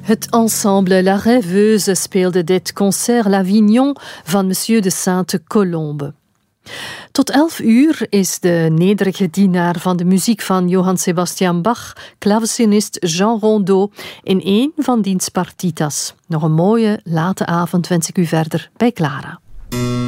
Het ensemble La Rêveuse speelde dit concert L'Avignon van Monsieur de Sainte-Colombe. Tot 11 uur is de nederige dienaar van de muziek van Johann Sebastian Bach, klavecinist Jean Rondeau, in een van diens partitas. Nog een mooie late avond wens ik u verder bij Clara.